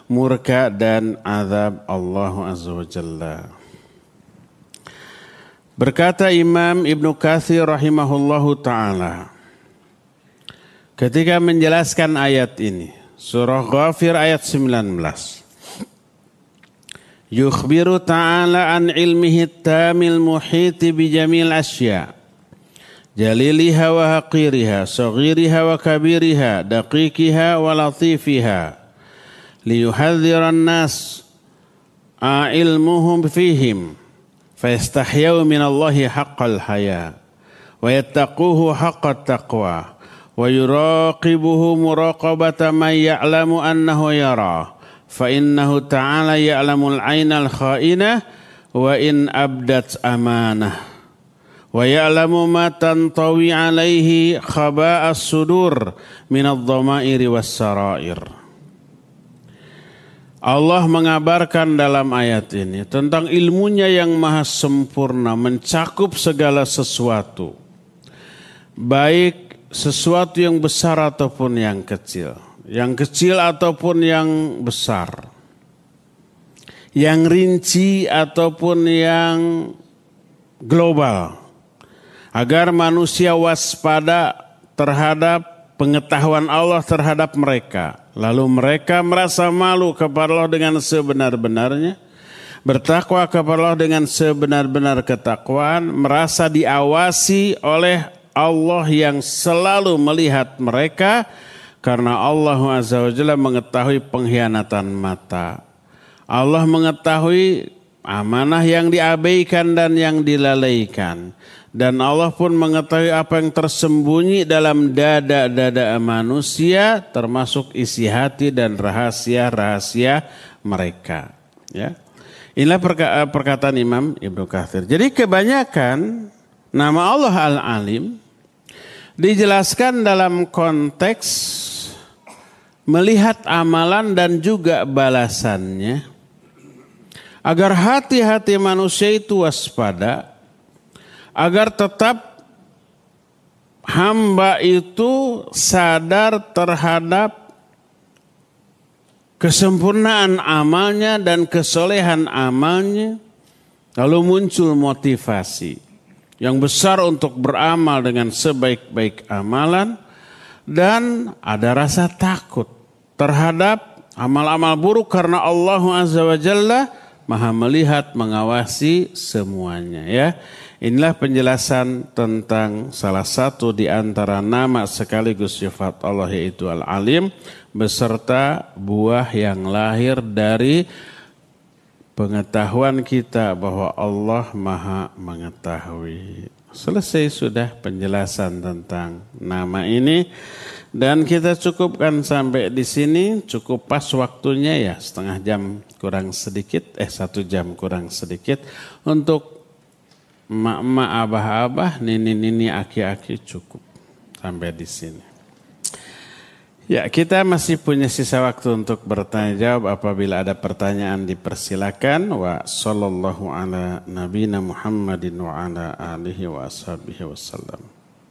murka dan azab Allah Azza wa Jalla. Berkata Imam Ibnu Katsir rahimahullahu ta'ala ketika menjelaskan ayat ini, surah Ghafir ayat 19. Yukhbiru ta'ala an ilmihi tamil muhiti bi jamil asya. Jaliliha wa haqiriha, saghiriha wa kabiriha, daqiqiha wa latifiha. Liyuhadziran nas ilmuhum fihim. Fayastahyau minallahi haqqal haya. Wa yattaquhu haqqat taqwa. Wa yuraqibuhu muraqabata man ya'lamu annahu yara. Fa innahu ta'ala ya'lamul aynal kha'inah wa in abdat amanah. Wa ya'lamu ma tantawi alaihi khaba'as sudur minadh dhamairi was sarair. Allah mengabarkan dalam ayat ini tentang ilmunya yang maha sempurna, mencakup segala sesuatu. Baik sesuatu yang besar ataupun yang kecil. Yang kecil ataupun yang besar. Yang rinci ataupun yang global. Agar manusia waspada terhadap pengetahuan Allah terhadap mereka. Lalu mereka merasa malu kepada Allah dengan sebenar-benarnya. Bertakwa kepada Allah dengan sebenar-benar ketakwaan. Merasa diawasi oleh Allah yang selalu melihat mereka. Karena Allah Azza wa Jalla mengetahui pengkhianatan mata. Allah mengetahui amanah yang diabaikan dan yang dilalaikan. Dan Allah pun mengetahui apa yang tersembunyi dalam dada-dada manusia, termasuk isi hati dan rahasia-rahasia mereka. Ya. Inilah perkataan Imam Ibnu Katsir. Jadi kebanyakan nama Allah Al-Alim dijelaskan dalam konteks melihat amalan dan juga balasannya. Agar hati-hati manusia itu waspada. Agar tetap hamba itu sadar terhadap kesempurnaan amalnya dan kesolehan amalnya. Lalu muncul motivasi yang besar untuk beramal dengan sebaik-baik amalan. Dan ada rasa takut terhadap amal-amal buruk karena Allah Azza wa Jalla maha melihat, mengawasi semuanya ya. Inilah penjelasan tentang salah satu di antara nama sekaligus sifat Allah yaitu Al-Alim beserta buah yang lahir dari pengetahuan kita bahwa Allah maha mengetahui. Selesai sudah penjelasan tentang nama ini dan kita cukupkan sampai di sini. Cukup pas waktunya ya, setengah jam kurang sedikit, 1 jam kurang sedikit untuk emak-emak, abah-abah, nini-nini, aki-aki cukup sampai di sini. Ya, kita masih punya sisa waktu untuk bertanya jawab. Apabila ada pertanyaan dipersilakan. Wa sallallahu ala nabiyina Muhammadin wa ala alihi wa ashabihi wasallam.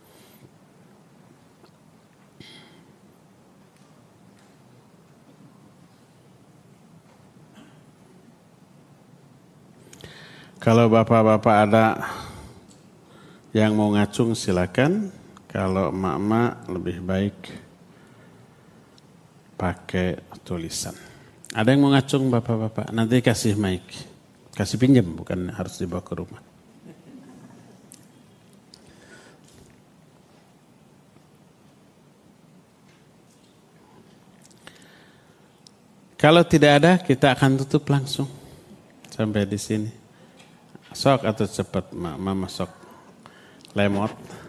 Kalau bapak-bapak ada yang mau ngacung silakan. Kalau emak-emak lebih baik pakai tulisan. Ada yang mau ngacung bapak-bapak? Nanti kasih mic. Kasih pinjam, bukan harus dibawa ke rumah. Kalau tidak ada, kita akan tutup langsung. Sampai di sini. Sok atau cepat, mama sok lemot.